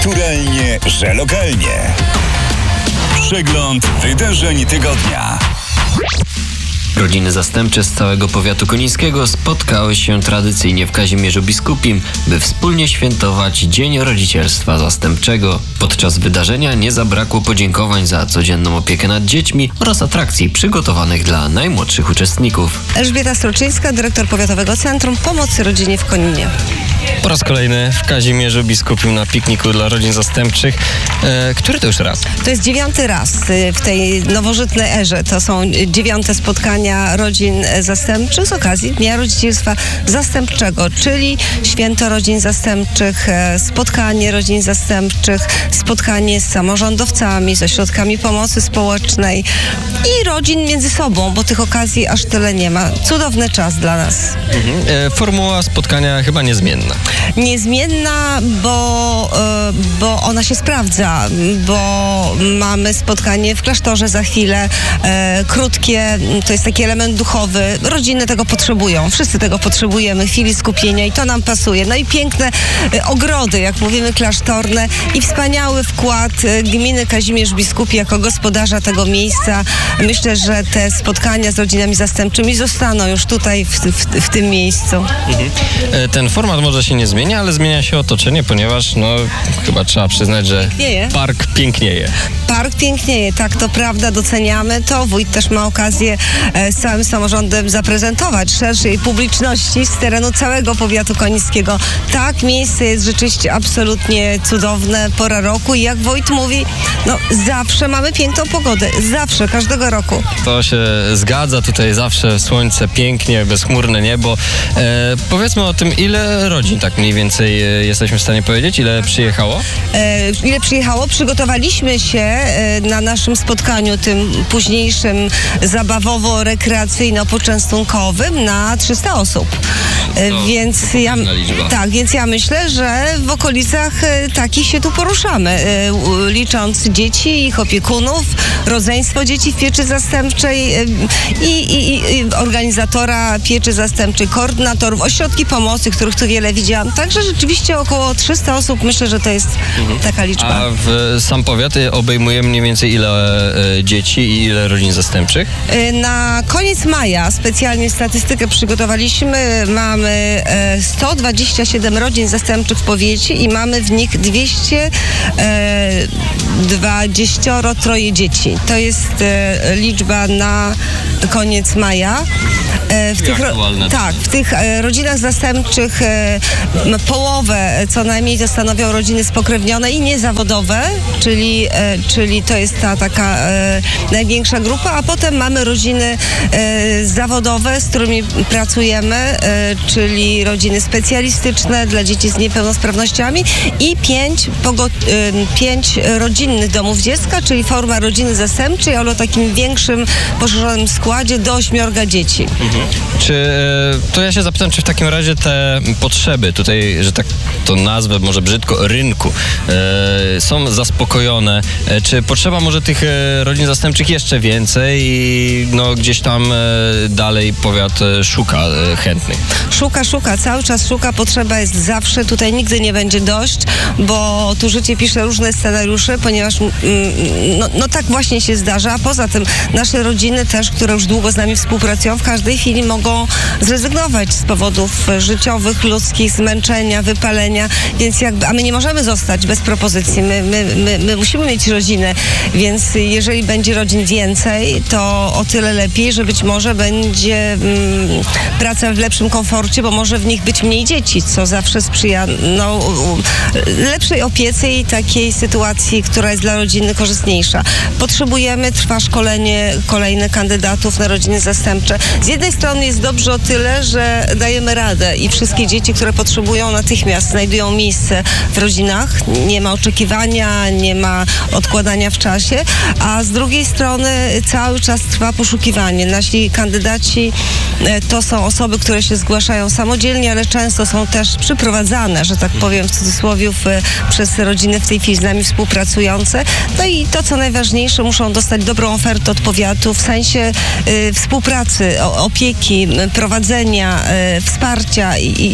Naturalnie, że lokalnie. Przegląd wydarzeń tygodnia. Rodziny zastępcze z całego powiatu konińskiego spotkały się tradycyjnie w Kazimierzu Biskupim, by wspólnie świętować Dzień Rodzicielstwa Zastępczego. Podczas wydarzenia nie zabrakło podziękowań za codzienną opiekę nad dziećmi oraz atrakcji przygotowanych dla najmłodszych uczestników. Elżbieta Stroczyńska, dyrektor Powiatowego Centrum Pomocy Rodzinie w Koninie. Po raz kolejny w Kazimierzu Biskupim na pikniku dla rodzin zastępczych. Który to już raz? To jest 9. raz w tej nowożytnej erze. To są 9. spotkania rodzin zastępczych z okazji Dnia Rodzicielstwa Zastępczego, czyli Święto Rodzin Zastępczych, spotkanie rodzin zastępczych, spotkanie z samorządowcami, z ośrodkami pomocy społecznej i rodzin między sobą, bo tych okazji aż tyle nie ma. Cudowny czas dla nas. Formuła spotkania chyba niezmienna. Niezmienna, bo ona się sprawdza, bo mamy spotkanie w klasztorze za chwilę, krótkie, to jest taki element duchowy. Rodziny tego potrzebują, wszyscy tego potrzebujemy, chwili skupienia i to nam pasuje. No i piękne ogrody, jak mówimy, klasztorne i wspaniały wkład gminy Kazimierz Biskupi jako gospodarza tego miejsca. Myślę, że te spotkania z rodzinami zastępczymi zostaną już tutaj w tym miejscu. Ten format może się nie zmienia, ale zmienia się otoczenie, ponieważ chyba trzeba przyznać, że park pięknieje. Park pięknieje, tak, to prawda, doceniamy to. Wójt też ma okazję z całym samorządem zaprezentować szerszej publiczności z terenu całego powiatu konińskiego. Tak, miejsce jest rzeczywiście absolutnie cudowne, pora roku i jak wójt mówi, zawsze mamy piękną pogodę, zawsze, każdego roku. To się zgadza, tutaj zawsze słońce, pięknie, bezchmurne niebo. Powiedzmy o tym, ile rodzin tak mniej więcej jesteśmy w stanie powiedzieć, ile przyjechało? Ile przyjechało? Przygotowaliśmy się na naszym spotkaniu tym późniejszym zabawowo-rekreacyjno-poczęstunkowym na 300 osób. Więc ja myślę, że w okolicach takich się tu poruszamy. Licząc dzieci, ich opiekunów, rodzeństwo dzieci w pieczy zastępczej i organizatora pieczy zastępczej, koordynatorów, ośrodki pomocy, których tu wiele widziałam. Także rzeczywiście około 300 osób, myślę, że to jest taka liczba. A sam powiat obejmuje mniej więcej ile dzieci i ile rodzin zastępczych? Na koniec maja specjalnie statystykę przygotowaliśmy. Mamy 127 rodzin zastępczych w powiecie i mamy w nich 223 dzieci. To jest liczba na koniec maja. W tych rodzinach zastępczych połowę co najmniej to stanowią rodziny spokrewnione i niezawodowe, czyli to jest ta taka największa grupa, a potem mamy rodziny zawodowe, z którymi pracujemy, czyli rodziny specjalistyczne dla dzieci z niepełnosprawnościami i 5 rodzinnych domów dziecka, czyli forma rodziny zastępczej, ale o takim większym, poszerzonym składzie do 8 dzieci. To ja się zapytam, czy w takim razie te potrzeby tutaj, że tak to nazwę może brzydko, rynku, są zaspokojone? Czy potrzeba może tych rodzin zastępczych jeszcze więcej i gdzieś tam dalej powiat szuka chętnych? Szuka, cały czas szuka, potrzeba jest zawsze, tutaj nigdy nie będzie dość, bo tu życie pisze różne scenariusze, ponieważ tak właśnie się zdarza, a poza tym nasze rodziny też, które już długo z nami współpracują, w każdej chwili mogą zrezygnować z powodów życiowych, ludzkich, zmęczenia, wypalenia, więc a my nie możemy zostać bez propozycji, my musimy mieć rodzinę, więc jeżeli będzie rodzin więcej, to o tyle lepiej, że być może będzie praca w lepszym komforcie, bo może w nich być mniej dzieci, co zawsze sprzyja lepszej opiece i takiej sytuacji, która jest dla rodziny korzystniejsza. Trwa szkolenie kolejnych kandydatów na rodziny zastępcze. Z jednej strony jest dobrze o tyle, że dajemy radę i wszystkie dzieci, które potrzebują, natychmiast znajdują miejsce w rodzinach. Nie ma oczekiwania, nie ma odkładania w czasie, a z drugiej strony cały czas trwa poszukiwanie. Nasi kandydaci to są osoby, które się zgłaszają samodzielnie, ale często są też przyprowadzane, że tak powiem w cudzysłowie, przez rodziny w tej chwili z nami współpracujące. No i to, co najważniejsze, muszą dostać dobrą ofertę od powiatu w sensie współpracy, opieki, prowadzenia, wsparcia i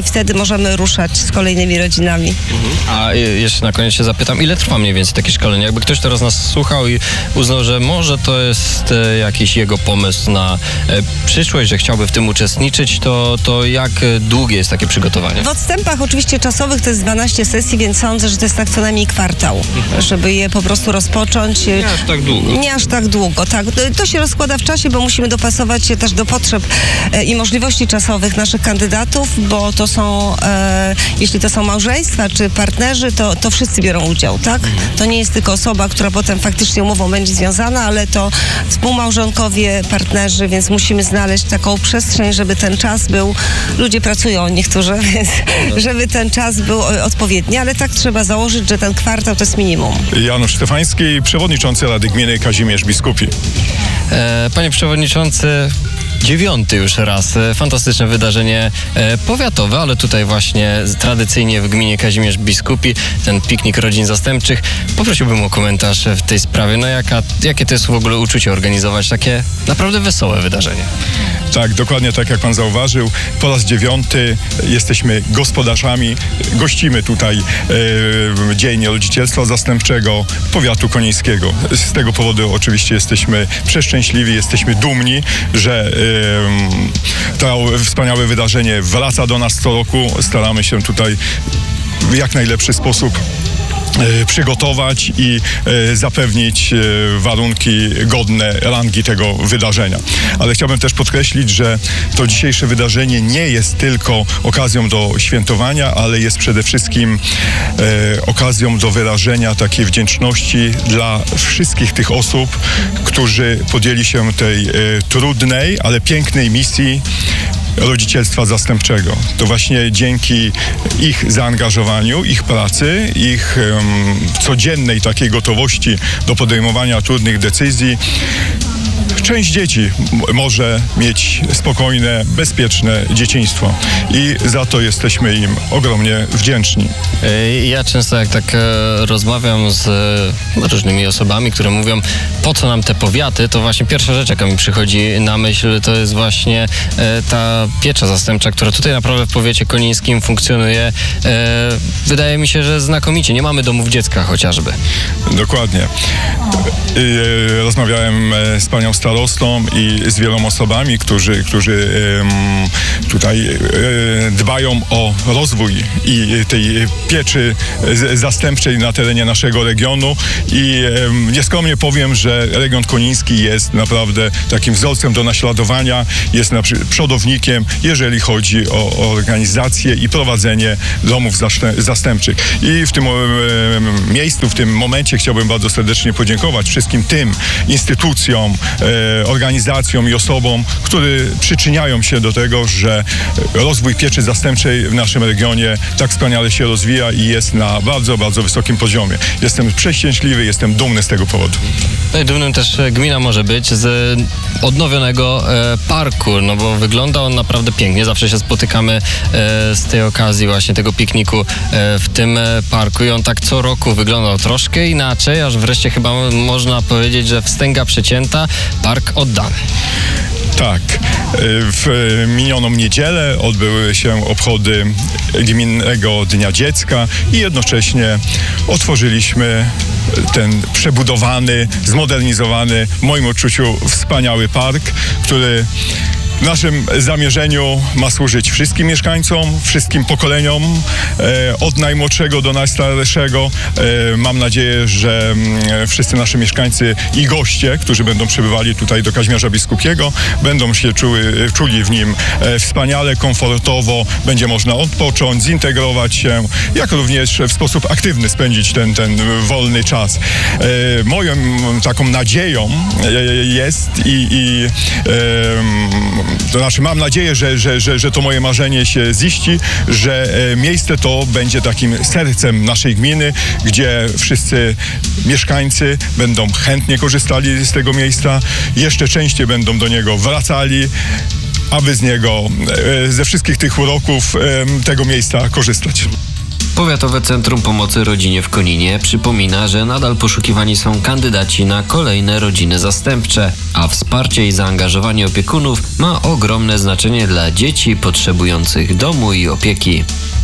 wtedy możemy ruszać z kolejnymi rodzinami. A jeszcze na koniec się zapytam, ile trwa mniej więcej takie szkolenie? Jakby ktoś teraz nas słuchał i uznał, że może to jest jakiś jego pomysł na przyszłość, że chciałby w tym uczestniczyć, to jak długie jest takie przygotowanie? W odstępach oczywiście czasowych to jest 12 sesji, więc sądzę, że to jest tak co najmniej kwartał, żeby je po prostu rozpocząć. Nie aż tak długo. Nie aż tak długo, tak. To się rozkłada w czasie, bo musimy dopasować się też do potrzeb i możliwości czasowych naszych kandydatów, bo to są, jeśli to są małżeństwa czy partnerzy, to wszyscy biorą udział, tak? To nie jest tylko osoba, która potem faktycznie umową będzie związana, ale to współmałżonkowie, partnerzy, więc musimy znaleźć taką przestrzeń, żeby ten czas był, ludzie pracują niektórzy, więc żeby ten czas był odpowiedni, ale tak trzeba założyć, że ten kwartał to jest minimum. Janusz Stefański, przewodniczący Rady Gminy Kazimierz Biskupi. Panie przewodniczący, 9. już raz fantastyczne wydarzenie powiatowe, ale tutaj właśnie tradycyjnie w gminie Kazimierz Biskupi ten piknik rodzin zastępczych. Poprosiłbym o komentarz w tej sprawie. No jakie to jest w ogóle uczucie organizować takie naprawdę wesołe wydarzenie? Tak, dokładnie tak jak pan zauważył. Po raz 9 jesteśmy gospodarzami. Gościmy tutaj Dzień Rodzicielstwa Zastępczego Powiatu Konińskiego. Z tego powodu oczywiście jesteśmy przeszczęśliwi, jesteśmy dumni, że to wspaniałe wydarzenie wraca do nas co roku. Staramy się tutaj w jak najlepszy sposób przygotować i zapewnić warunki godne rangi tego wydarzenia. Ale chciałbym też podkreślić, że to dzisiejsze wydarzenie nie jest tylko okazją do świętowania, ale jest przede wszystkim okazją do wyrażenia takiej wdzięczności dla wszystkich tych osób, którzy podjęli się tej trudnej, ale pięknej misji rodzicielstwa zastępczego. To właśnie dzięki ich zaangażowaniu, ich pracy, ich codziennej takiej gotowości do podejmowania trudnych decyzji część dzieci może mieć spokojne, bezpieczne dzieciństwo i za to jesteśmy im ogromnie wdzięczni. Ja często jak tak rozmawiam z różnymi osobami, które mówią, po co nam te powiaty, to właśnie pierwsza rzecz, jaka mi przychodzi na myśl, to jest właśnie ta piecza zastępcza, która tutaj naprawdę w powiecie konińskim funkcjonuje. Wydaje mi się, że znakomicie. Nie mamy domów dziecka chociażby. Dokładnie. Rozmawiałem z panią starostą i z wieloma osobami, którzy tutaj dbają o rozwój i tej pieczy zastępczej na terenie naszego regionu i nieskromnie powiem, że region koniński jest naprawdę takim wzorcem do naśladowania, jest przodownikiem, jeżeli chodzi o organizację i prowadzenie domów zastępczych. I w tym miejscu, w tym momencie chciałbym bardzo serdecznie podziękować wszystkim tym instytucjom, organizacjom i osobom, które przyczyniają się do tego, że rozwój pieczy zastępczej w naszym regionie tak wspaniale się rozwija i jest na bardzo, bardzo wysokim poziomie. Jestem przeszczęśliwy, jestem dumny z tego powodu. No i dumnym też gmina może być z odnowionego parku, no bo wygląda on naprawdę pięknie. Zawsze się spotykamy z tej okazji właśnie tego pikniku w tym parku i on tak co roku wyglądał troszkę inaczej, aż wreszcie chyba można powiedzieć, że wstęga przecięta, park oddany. Tak. W minioną niedzielę odbyły się obchody Gminnego Dnia Dziecka i jednocześnie otworzyliśmy ten przebudowany, zmodernizowany, w moim odczuciu wspaniały park, który w naszym zamierzeniu ma służyć wszystkim mieszkańcom, wszystkim pokoleniom, od najmłodszego do najstarszego. Mam nadzieję, że wszyscy nasi mieszkańcy i goście, którzy będą przybywali tutaj do Kazimierza Biskupiego, będą się czuli w nim wspaniale, komfortowo, będzie można odpocząć, zintegrować się, jak również w sposób aktywny spędzić ten wolny czas. Moją taką nadzieją jest to znaczy mam nadzieję, że to moje marzenie się ziści, że miejsce to będzie takim sercem naszej gminy, gdzie wszyscy mieszkańcy będą chętnie korzystali z tego miejsca, jeszcze częściej będą do niego wracali, aby z niego, ze wszystkich tych uroków tego miejsca korzystać. Powiatowe Centrum Pomocy Rodzinie w Koninie przypomina, że nadal poszukiwani są kandydaci na kolejne rodziny zastępcze, a wsparcie i zaangażowanie opiekunów ma ogromne znaczenie dla dzieci potrzebujących domu i opieki.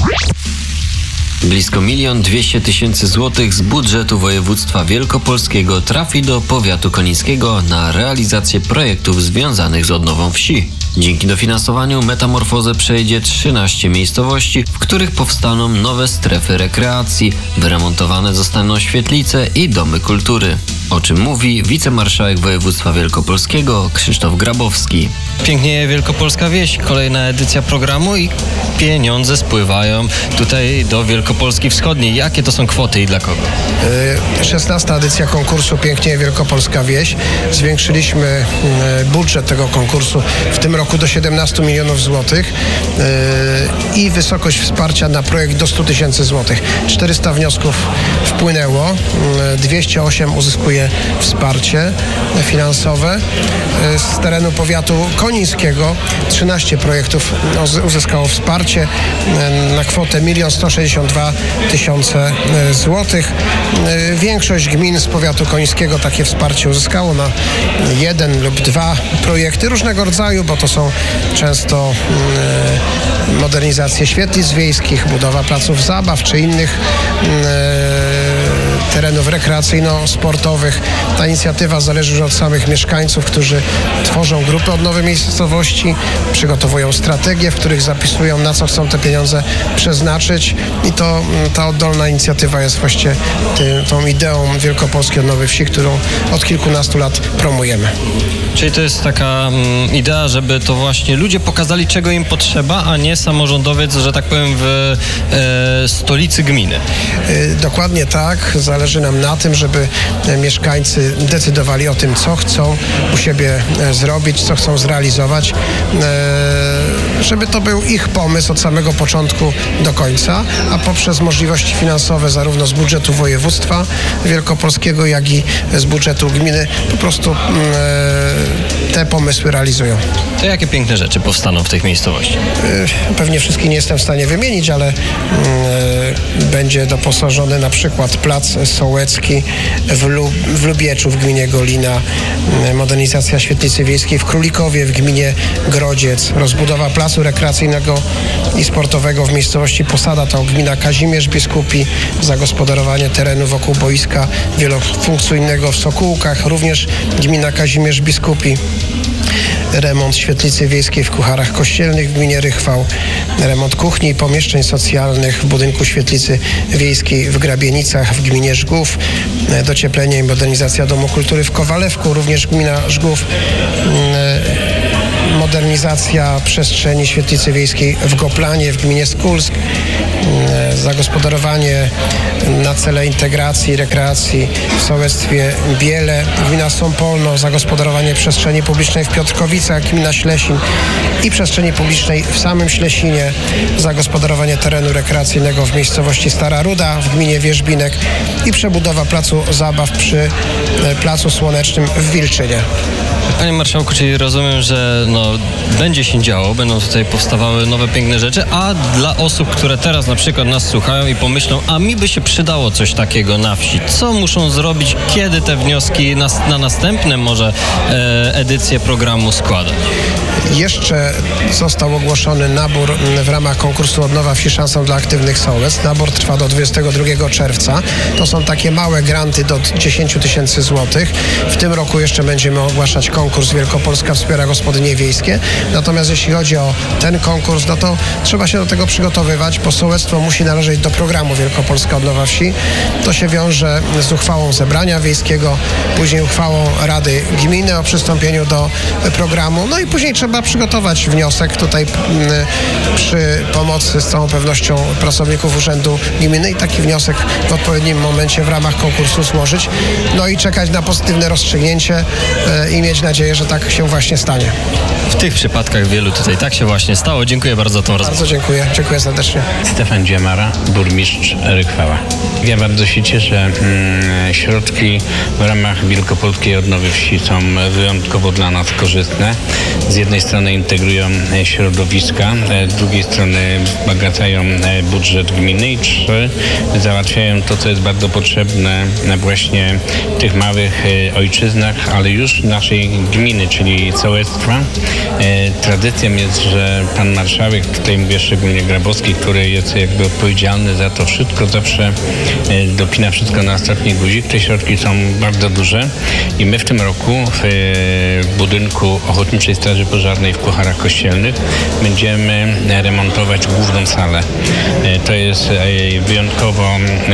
Blisko 1 200 000 złotych z budżetu województwa wielkopolskiego trafi do powiatu konińskiego na realizację projektów związanych z odnową wsi. Dzięki dofinansowaniu metamorfozę przejdzie 13 miejscowości, w których powstaną nowe strefy rekreacji, wyremontowane zostaną świetlice i domy kultury. O czym mówi wicemarszałek województwa wielkopolskiego Krzysztof Grabowski. Pięknieje Wielkopolska Wieś, kolejna edycja programu i pieniądze spływają tutaj do Wielkopolski Wschodniej. Jakie to są kwoty i dla kogo? 16. edycja konkursu Pięknieje Wielkopolska Wieś. Zwiększyliśmy budżet tego konkursu w tym roku do 17 milionów złotych i wysokość wsparcia na projekt do 100 000 złotych. 400 wniosków wpłynęło, 208 uzyskuje wsparcie finansowe. Z terenu powiatu konińskiego 13 projektów uzyskało wsparcie na kwotę 1 162 000 złotych. Większość gmin z powiatu konińskiego takie wsparcie uzyskało na 1 lub 2 projekty różnego rodzaju, bo to są często modernizacje świetlic wiejskich, budowa placów zabaw czy innych terenów rekreacyjno-sportowych. Ta inicjatywa zależy już od samych mieszkańców, którzy tworzą grupy odnowy miejscowości, przygotowują strategie, w których zapisują, na co chcą te pieniądze przeznaczyć i to ta oddolna inicjatywa jest właściwie tą ideą Wielkopolskiej Odnowy Wsi, którą od kilkunastu lat promujemy. Czyli to jest taka idea, żeby to właśnie ludzie pokazali, czego im potrzeba, a nie samorządowiec, że tak powiem, w stolicy gminy. Dokładnie tak. Zależy nam na tym, żeby mieszkańcy decydowali o tym, co chcą u siebie zrobić, co chcą zrealizować, żeby to był ich pomysł od samego początku do końca, a poprzez możliwości finansowe zarówno z budżetu województwa wielkopolskiego, jak i z budżetu gminy po prostu te pomysły realizują. To jakie piękne rzeczy powstaną w tych miejscowościach? Pewnie wszystkich nie jestem w stanie wymienić, ale będzie doposażony na przykład plac sołecki w Lubieczu w gminie Golina, modernizacja świetlicy wiejskiej w Królikowie w gminie Grodziec, rozbudowa placu rekreacyjnego i sportowego w miejscowości Posada, to gmina Kazimierz Biskupi, zagospodarowanie terenu wokół boiska wielofunkcyjnego w Sokółkach, również gmina Kazimierz Biskupi. Remont świetlicy wiejskiej w Kucharach Kościelnych w gminie Rychwał, remont kuchni i pomieszczeń socjalnych w budynku świetlicy wiejskiej w Grabienicach w gminie Żgów, docieplenie i modernizacja Domu Kultury w Kowalewku, również gmina Żgów, modernizacja przestrzeni świetlicy wiejskiej w Goplanie w gminie Skulsk, zagospodarowanie na cele integracji i rekreacji w sołectwie Biele, gmina Sąpolno, zagospodarowanie przestrzeni publicznej w Piotrkowicach, gmina Ślesin i przestrzeni publicznej w samym Ślesinie, zagospodarowanie terenu rekreacyjnego w miejscowości Stara Ruda w gminie Wierzbinek i przebudowa placu zabaw przy Placu Słonecznym w Wilczynie. Panie marszałku, czyli rozumiem, że będzie się działo, będą tutaj powstawały nowe piękne rzeczy, a dla osób, które teraz na przykład nas słuchają i pomyślą, a mi by się przydało coś takiego na wsi, co muszą zrobić, kiedy te wnioski na następne może edycje programu składać? Jeszcze został ogłoszony nabór w ramach konkursu Odnowa Wsi Szansą dla Aktywnych Sołectw. Nabór trwa do 22 czerwca. To są takie małe granty do 10 000 złotych. W tym roku jeszcze będziemy ogłaszać konkurs Wielkopolska Wspiera Gospodynie Wiejskie. Natomiast jeśli chodzi o ten konkurs, to trzeba się do tego przygotowywać, bo sołectwo musi należeć do programu Wielkopolska Odnowa Wsi. To się wiąże z uchwałą zebrania wiejskiego, później uchwałą Rady Gminy o przystąpieniu do programu. No i później trzeba przygotować wniosek tutaj przy pomocy z całą pewnością pracowników Urzędu Gminy i taki wniosek w odpowiednim momencie w ramach konkursu złożyć. No i czekać na pozytywne rozstrzygnięcie i mieć nadzieję, że tak się właśnie stanie. W tych przypadkach wielu tutaj tak się właśnie stało. Dziękuję bardzo za tą rozmowę. Bardzo dziękuję. Dziękuję serdecznie. Stefan sędzia Mara, burmistrz Rychwała. Ja bardzo się cieszę. Środki w ramach Wielkopolskiej Odnowy Wsi są wyjątkowo dla nas korzystne. Z jednej strony integrują środowiska, z drugiej strony wzbogacają budżet gminy i 3, załatwiają to, co jest bardzo potrzebne właśnie w tych małych ojczyznach, ale już naszej gminy, czyli sołectwa. Tradycją jest, że pan marszałek, tutaj mówię szczególnie Grabowski, który jest jakby odpowiedzialny za to wszystko, zawsze dopina wszystko na ostatni guzik. Te środki są bardzo duże i my w tym roku w budynku Ochotniczej Straży Pożarnej w Kucharach Kościelnych będziemy remontować główną salę. To jest wyjątkowo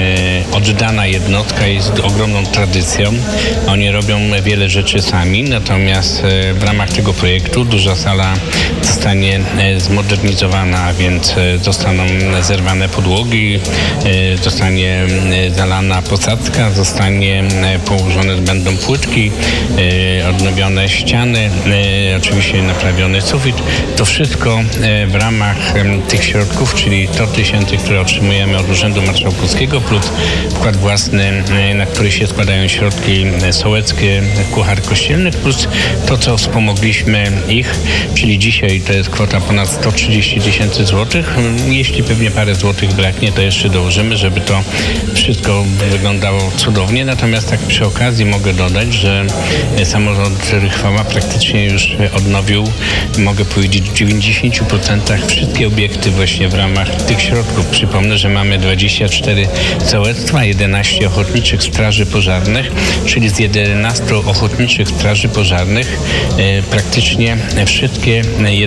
oddana jednostka, jest ogromną tradycją. Oni robią wiele rzeczy sami, natomiast w ramach tego projektu duża sala zostanie zmodernizowana, a więc zostaną zerwane podłogi, zostanie zalana posadzka, położone będą płytki, odnowione ściany, oczywiście naprawiony sufit. To wszystko w ramach tych środków, czyli 100 tysięcy, które otrzymujemy od Urzędu Marszałkowskiego, plus wkład własny, na który się składają środki sołeckie Kuchar Kościelnych, plus to, co wspomogliśmy ich, czyli dzisiaj to jest kwota ponad 130 tysięcy złotych. Jeśli pewnie parę złotych braknie, to jeszcze dołożymy, żeby to wszystko wyglądało cudownie. Natomiast tak przy okazji mogę dodać, że samorząd Rychwała praktycznie już odnowił, mogę powiedzieć, w 90% wszystkie obiekty właśnie w ramach tych środków. Przypomnę, że mamy 24 sołectwa, 11 ochotniczych straży pożarnych, czyli z 11 ochotniczych straży pożarnych praktycznie wszystkie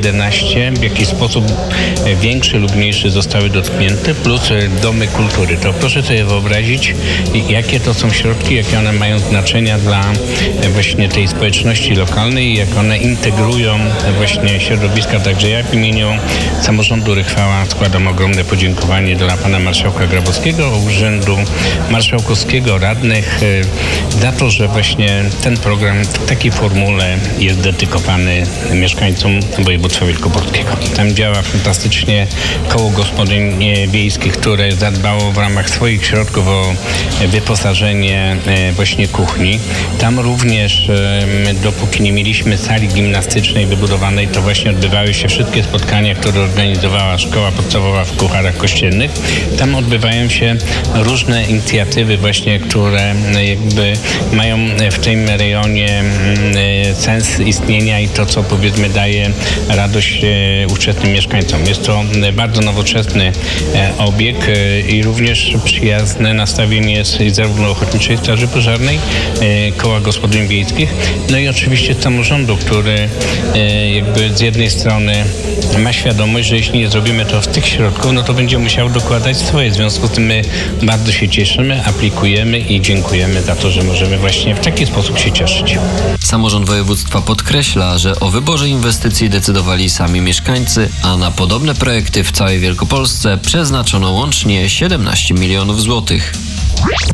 11 w jakiś sposób większy lub mniejszy zostały dotknięte, plus domy kultury. To proszę sobie wyobrazić, jakie to są środki, jakie one mają znaczenia dla właśnie tej społeczności lokalnej i jak one integrują właśnie środowiska. Także ja w imieniu samorządu Rychwała składam ogromne podziękowanie dla pana marszałka Grabowskiego, Urzędu Marszałkowskiego, radnych za to, że właśnie ten program w takiej formule jest dedykowany mieszkańcom województwa wielkopolskiego. Tam działa fantastycznie koło gospodyń wiejskich, które zadbało w ramach swoich środków o wyposażenie właśnie kuchni. Tam również dopóki nie mieliśmy sali gimnastycznej wybudowanej, to właśnie odbywały się wszystkie spotkania, które organizowała Szkoła Podstawowa w Kucharach Kościelnych. Tam odbywają się różne inicjatywy właśnie, które jakby mają w tym rejonie sens istnienia i to, co powiedzmy daje radość ówczesnym mieszkańcom. Jest to bardzo nowoczesny obiekt i również przyjazne nastawienie jest zarówno Ochotniczej Straży Pożarnej, koła gospodyń wiejskich, no i oczywiście samorządu, który jakby z jednej strony ma świadomość, że jeśli nie zrobimy to w tych środków, no to będzie musiał dokładać swoje. W związku z tym my bardzo się cieszymy, aplikujemy i dziękujemy za to, że możemy właśnie w taki sposób się cieszyć. Samorząd województwa podkreśla, że o wyborze inwestycji decydowali sami mieszkańcy, a na podobne projekty w całej Wielkopolsce przeznaczono łącznie 17 milionów złotych.